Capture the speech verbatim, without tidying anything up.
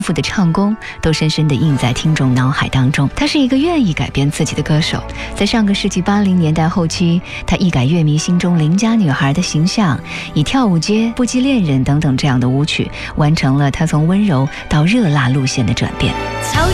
富的唱功都深深地印在听众脑海当中。他是一个愿意改变自己的歌手，在上个世纪八零年代后期，他一改乐迷心中邻家女孩的形象，以跳舞街、不羁恋人等等这样的舞曲，完成了他从温柔到热辣路线的转变。